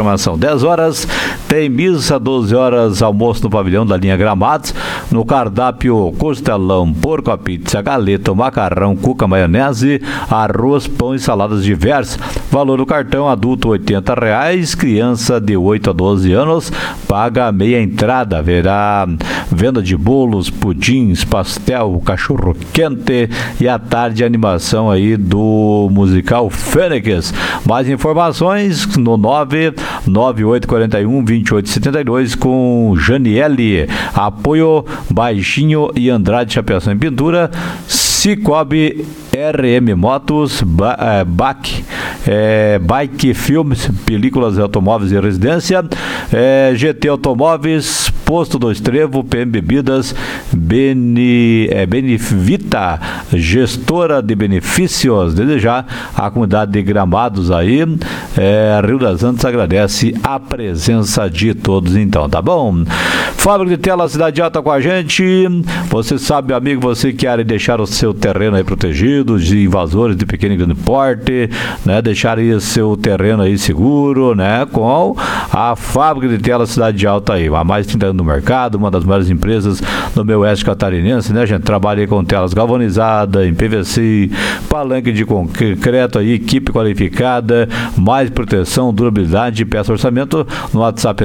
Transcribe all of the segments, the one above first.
programação. 10 horas tem missa, 12 horas almoço no pavilhão da linha Gramados. No cardápio, costelão, porco a pizza, galeta, macarrão, cuca, maionese, arroz, pão e saladas diversas. Valor do cartão adulto R$80, criança de 8 a 12 anos paga meia entrada. Haverá venda de bolos, pudins, pastel, cachorro quente e à tarde a animação aí do musical Fênix. Mais informações no 99841-2872 com Janiele. Apoio Baixinho e Andrade Chapeação em Pintura, Cicobi, RM Motos, BAC, Bike Filmes, películas, automóveis e residência, GT Automóveis, Posto do Estrevo, PM Bebidas, Benevita, gestora de benefícios. Desde já, a comunidade de Gramados aí, Rio das Antas agradece a presença de todos, então, tá bom? Fábrica de Tela Cidade Alta com a gente. Você sabe, amigo, você quer deixar o seu terreno aí protegido de invasores de pequeno e grande porte, né? Deixar aí o seu terreno aí seguro, né? Com a Fábrica de Tela Cidade Alta aí, há mais de 30 anos no mercado, uma das maiores empresas no meu oeste catarinense, né, gente? Trabalha aí com telas galvanizadas, em PVC, palanque de concreto aí, equipe qualificada, mais proteção, durabilidade, peça orçamento no WhatsApp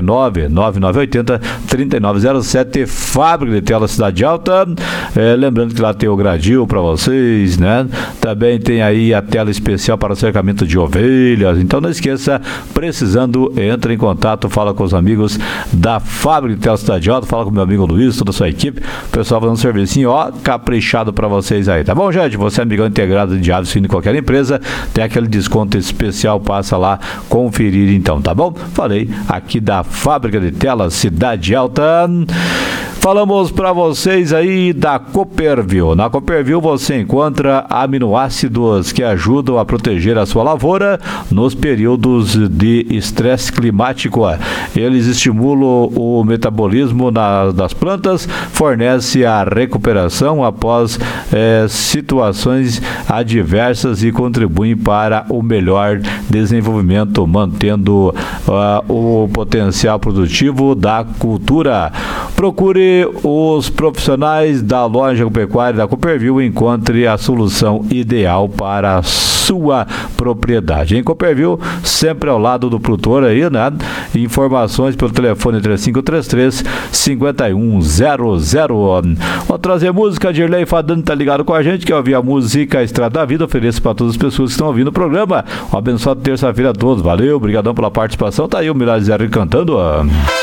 99980-3907, Fábrica de Tela Cidade Alta. Lembrando que lá tem o gradil para vocês, né? Também tem aí a tela especial para cercamento de ovelhas. Então não esqueça, precisando, entre em contato, fala com os amigos da Fábrica de Tela Cidade Alta, fala com o meu amigo Luiz, toda a sua equipe, o pessoal fazendo um servicinho, ó, caprichado para vocês aí, tá bom, gente? Você é amigão integrado de aves de qualquer empresa, tem aquele desconto especial, passa lá conferir então, tá bom? Falei aqui da Fábrica de Tela Cidade Alta. Falamos para vocês aí da Copperville. Na Copperville você encontra aminoácidos que ajudam a proteger a sua lavoura nos períodos de estresse climático. Eles estimulam o metabolismo das plantas, fornece a recuperação após situações adversas e contribuem para o melhor desenvolvimento, mantendo o potencial produtivo da cultura. Procure os profissionais da loja agropecuária da Copperville e encontre a solução ideal para a sua propriedade. Em Copperville, sempre ao lado do produtor aí, né? Informações pelo telefone 3533-5100. Vou trazer música, Dirley Fadano tá ligado com a gente, que ouvir a música Estrada da Vida, ofereço para todas as pessoas que estão ouvindo o programa. Um abençoado terça-feira a todos, valeu, obrigadão pela participação, tá aí o Milagre Zé cantando.